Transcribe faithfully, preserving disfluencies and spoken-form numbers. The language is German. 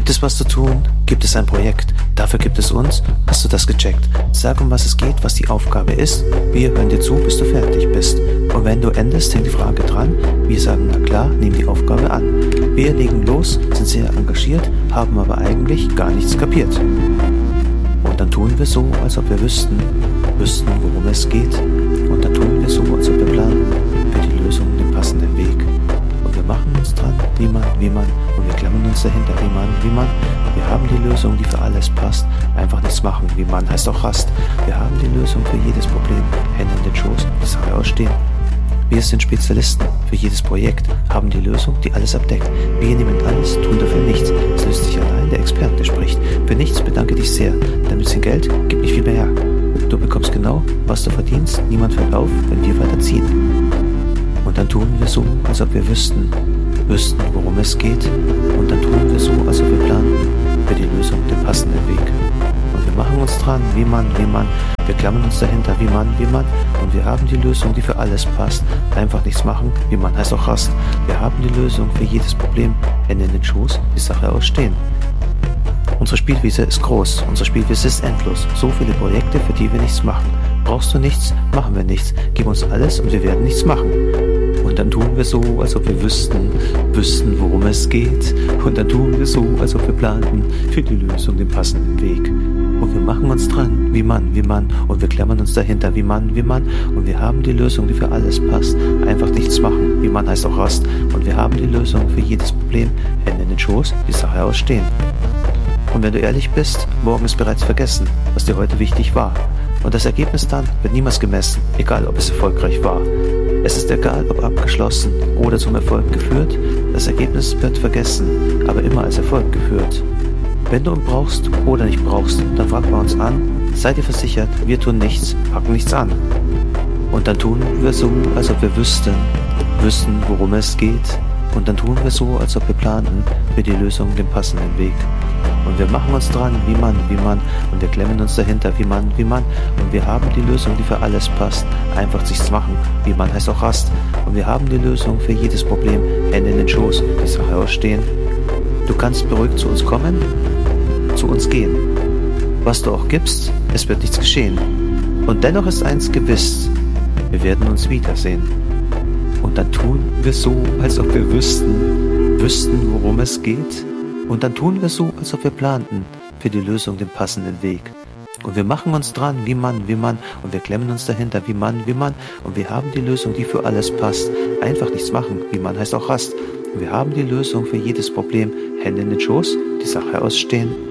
Gibt es was zu tun? Gibt es ein Projekt? Dafür gibt es uns? Hast du das gecheckt? Sag, um was es geht, was die Aufgabe ist. Wir hören dir zu, bis du fertig bist. Und wenn du endest, hängt die Frage dran. Wir sagen, na klar, nehmen die Aufgabe an. Wir legen los, sind sehr engagiert, haben aber eigentlich gar nichts kapiert. Und dann tun wir so, als ob wir wüssten, wüssten, worum es geht. Und dann tun wir so, als ob wir planen, für die Lösung den passenden Weg. Und wir machen uns dran, wie man, wie man, und wir klammern uns dahinter, wie man, wie man. Wir haben die Lösung, die für alles passt. Einfach nichts machen, wie man heißt auch Rast. Wir haben die Lösung für jedes Problem, Hände in den Schoß, die Sache ausstehen. Wir sind Spezialisten für jedes Projekt, haben die Lösung, die alles abdeckt. Wir nehmen alles, tun dafür nichts. Es löst sich allein, der Experte spricht. Für nichts bedanke dich sehr, denn ein bisschen Geld gibt nicht viel mehr her. Du bekommst genau, was du verdienst, niemand fällt auf, wenn wir weiterziehen. Und dann tun wir so, als ob wir wüssten, wüssten, worum es geht. Und dann tun wir so, als ob wir planen, für die Lösung den passenden Weg. Und wir machen uns dran, wie man, wie man. Wir klammern uns dahinter, wie man, wie man. Und wir haben die Lösung, die für alles passt. Einfach nichts machen, wie man heißt auch Rast. Wir haben die Lösung für jedes Problem. Hände in den Schoß, die Sache ausstehen. Unsere Spielwiese ist groß, unsere Spielwiese ist endlos. So viele Projekte, für die wir nichts machen. Brauchst du nichts, machen wir nichts. Gib uns alles und wir werden nichts machen. Und dann tun wir so, als ob wir wüssten, wüssten, worum es geht. Und dann tun wir so, als ob wir planten, für die Lösung den passenden Weg. Und wir machen uns dran, wie man, wie man. Und wir klammern uns dahinter, wie man, wie man. Und wir haben die Lösung, die für alles passt. Einfach nichts machen, wie man heißt auch Rast. Und wir haben die Lösung für jedes Problem. Hände in den Schoß, die Sache ausstehen. Und wenn du ehrlich bist, morgen ist bereits vergessen, was dir heute wichtig war. Und das Ergebnis dann wird niemals gemessen, egal ob es erfolgreich war. Es ist egal, ob abgeschlossen oder zum Erfolg geführt. Das Ergebnis wird vergessen, aber immer als Erfolg geführt. Wenn du ihn brauchst oder nicht brauchst, dann frag bei uns an. Sei dir versichert, wir tun nichts, packen nichts an. Und dann tun wir so, als ob wir wüssten, wüssten, worum es geht. Und dann tun wir so, als ob wir planten, für die Lösung den passenden Weg. Und wir machen uns dran, wie man, wie man. Und wir klemmen uns dahinter, wie man, wie man. Und wir haben die Lösung, die für alles passt. Einfach nichts machen, wie man heißt auch Rast. Und wir haben die Lösung für jedes Problem. Hände in den Schoß, die Sache ausstehen. Du kannst beruhigt zu uns kommen, zu uns gehen. Was du auch gibst, es wird nichts geschehen. Und dennoch ist eins gewiss, wir werden uns wiedersehen. Und dann tun wir so, als ob wir wüssten, wüssten, worum es geht. Und dann tun wir so, als ob wir planten, für die Lösung den passenden Weg. Und wir machen uns dran, wie man, wie man. Und wir klemmen uns dahinter, wie man, wie man. Und wir haben die Lösung, die für alles passt. Einfach nichts machen, wie man heißt auch Rast. Und wir haben die Lösung für jedes Problem. Hände in den Schoß, die Sache ausstehen.